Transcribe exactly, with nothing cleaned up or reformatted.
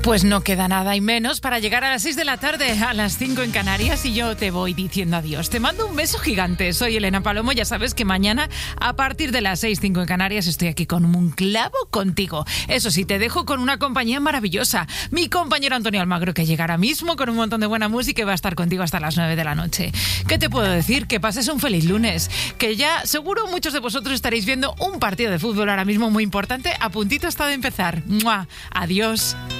Pues no queda nada y menos para llegar a las seis de la tarde, a las cinco en Canarias, y yo te voy diciendo adiós. Te mando un beso gigante. Soy Elena Palomo. Ya sabes que mañana, a partir de las seis, cinco en Canarias, estoy aquí con un clavo contigo. Eso sí, te dejo con una compañía maravillosa. Mi compañero Antonio Almagro, que llegará mismo con un montón de buena música y va a estar contigo hasta las nueve de la noche. ¿Qué te puedo decir? Que pases un feliz lunes. Que ya seguro muchos de vosotros estaréis viendo un partido de fútbol ahora mismo muy importante. A puntito está de empezar. ¡Mua! Adiós.